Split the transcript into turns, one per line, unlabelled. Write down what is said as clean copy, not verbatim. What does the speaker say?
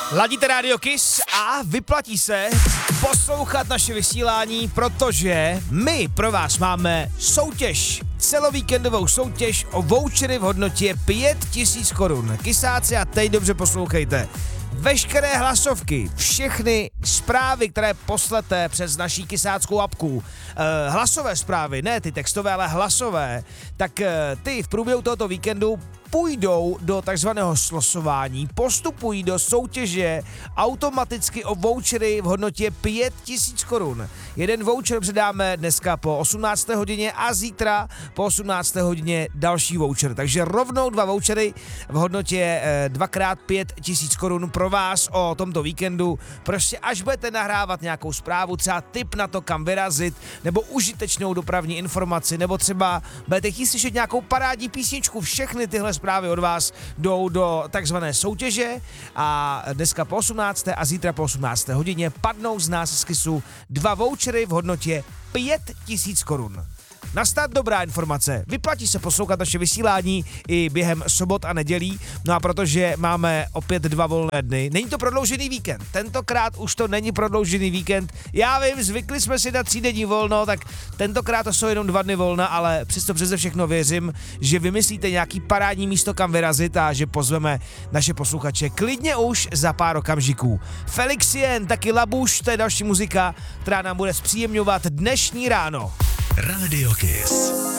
Ladíte Radio Kiss a vyplatí se poslouchat naše vysílání, protože my pro vás máme soutěž. Celovíkendovou soutěž o vouchery v hodnotě 5000 korun. Kisáci, a teď dobře poslouchejte. Veškeré hlasovky, všechny zprávy, které poslete přes naší kysáckou apku, hlasové zprávy, ne ty textové, ale hlasové, tak ty v průběhu tohoto víkendu půjdou do takzvaného slosování, postupují do soutěže automaticky o vouchery v hodnotě 5000 korun. Jeden voucher předáme dneska po 18. hodině a zítra po 18. hodině další voucher. Takže rovnou 2 vouchery v hodnotě 2x5000 korun pro vás o tomto víkendu. Prostě až budete nahrávat nějakou zprávu, třeba tip na to, kam vyrazit, nebo užitečnou dopravní informaci, nebo třeba budete chtít slyšet nějakou parádní písničku, všechny tyhle zprávy od vás jdou do takzvané soutěže a dneska po 18. a zítra po 18. hodině padnou z nás z Kissu 2 vouchery v hodnotě 5000 korun. Nastat dobrá informace. Vyplatí se poslouchat naše vysílání i během sobot a nedělí. No a protože máme opět 2 volné dny, není to prodloužený víkend. Tentokrát už to není prodloužený víkend. Já vím, zvykli jsme si na 3denní volno, tak tentokrát to jsou jenom 2 dny volna, ale přesto přeze všechno věřím, že vymyslíte nějaký parádní místo, kam vyrazit a že pozveme naše posluchače klidně už za pár okamžiků. Felixien, taky Labuš, to je další muzika, která nám bude zpříjemňovat dnešní ráno.
Radio Kiss.